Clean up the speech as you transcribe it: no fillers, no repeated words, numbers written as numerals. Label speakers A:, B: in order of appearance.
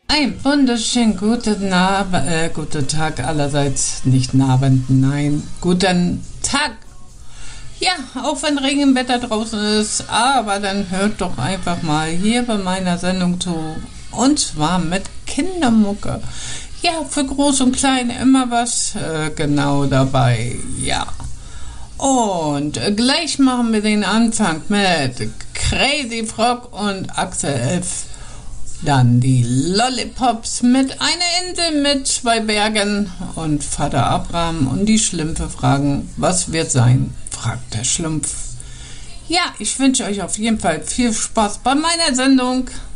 A: Ein wunderschönen guten Tag allerseits, nicht Abend, nein, guten Tag. Ja, auch wenn Regenwetter draußen ist, aber dann hört doch einfach mal hier bei meiner Sendung zu. Und zwar mit Kindermucke. Ja, für Groß und Klein immer was genau dabei, ja. Und gleich machen wir den Anfang mit Crazy Frog und Axel F. Dann die Lollipops mit einer Insel mit 2 Bergen und Vater Abraham und die Schlümpfe fragen, was wird sein, fragt der Schlumpf. Ja, ich wünsche euch auf jeden Fall viel Spaß bei meiner Sendung.